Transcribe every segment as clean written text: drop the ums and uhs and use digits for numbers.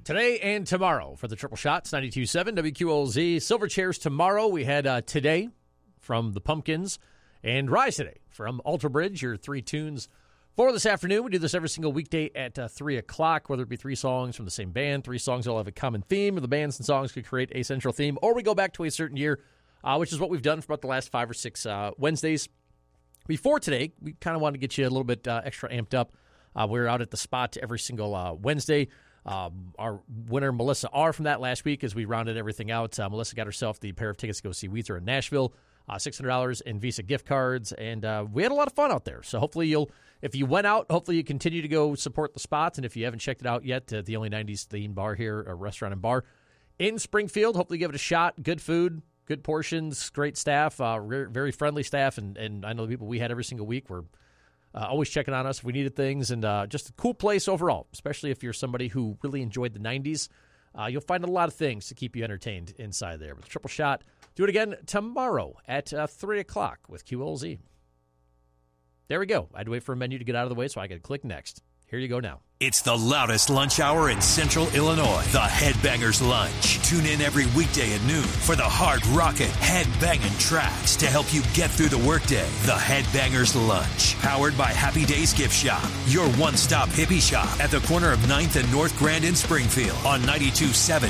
Today and tomorrow for the Triple Shots, 92.7 WQLZ. Silver Chairs tomorrow. We had Today from the Pumpkins and Rise Today from Alter Bridge, your three tunes for this afternoon. We do this every single weekday at 3 o'clock, whether it be three songs from the same band, three songs all have a common theme, or the bands and songs could create a central theme, or we go back to a certain year, which is what we've done for about the last 5 or 6 Wednesdays. Before today, we kind of wanted to get you a little bit extra amped up. We're out at the spot every single Wednesday. Our winner, Melissa R., from that last week, as we rounded everything out. Melissa got herself the pair of tickets to go see Weezer in Nashville, $600 in Visa gift cards, and we had a lot of fun out there. So hopefully if you went out, hopefully you continue to go support the spots. And if you haven't checked it out yet, the Only 90s themed bar here, a restaurant and bar in Springfield, hopefully give it a shot. Good food, good portions, great staff, very friendly staff, and I know the people we had every single week were always checking on us if we needed things, and just a cool place overall, especially if you're somebody who really enjoyed the 90s. You'll find a lot of things to keep you entertained inside there. But the Triple Shot, do it again tomorrow at 3 o'clock with QLZ. There we go. I had to wait for a menu to get out of the way so I could click next. Here you go now. It's the loudest lunch hour in Central Illinois, the Headbangers Lunch. Tune in every weekday at noon for the hard-rocking, head-banging tracks to help you get through the workday. The Headbangers Lunch, powered by Happy Days Gift Shop, your one-stop hippie shop at the corner of 9th and North Grand in Springfield on 92.7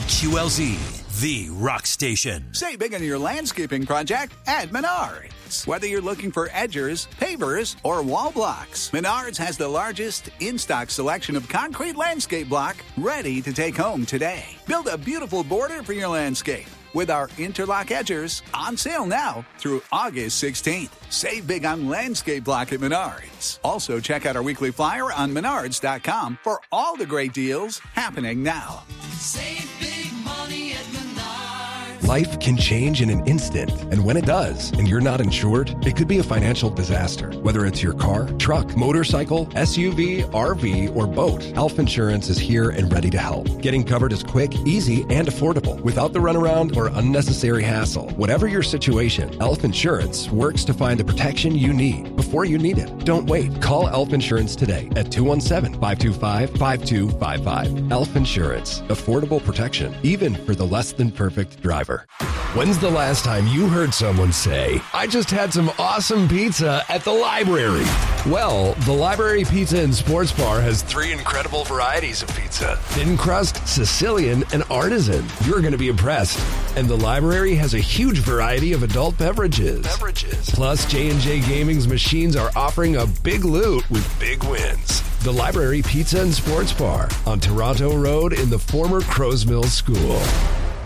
WQLZ. The Rock Station. Save big on your landscaping project at Menards. Whether you're looking for edgers, pavers, or wall blocks, Menards has the largest in-stock selection of concrete landscape block ready to take home today. Build a beautiful border for your landscape with our interlock edgers on sale now through August 16th. Save big on landscape block at Menards. Also, check out our weekly flyer on menards.com for all the great deals happening now. Save big money at Menards. Life can change in an instant, and when it does, and you're not insured, it could be a financial disaster. Whether it's your car, truck, motorcycle, SUV, RV, or boat, Elf Insurance is here and ready to help. Getting covered is quick, easy, and affordable, without the runaround or unnecessary hassle. Whatever your situation, Elf Insurance works to find the protection you need before you need it. Don't wait. Call Elf Insurance today at 217-525-5255. Elf Insurance. Affordable protection, even for the less than perfect driver. When's the last time you heard someone say, "I just had some awesome pizza at the library"? Well, the Library Pizza and Sports Bar has 3 incredible varieties of pizza: thin crust, Sicilian, and artisan. You're going to be impressed. And the library has a huge variety of adult beverages. Plus, J&J Gaming's machines are offering a big loot with big wins. The Library Pizza and Sports Bar on Toronto Road in the former Crows Mill School.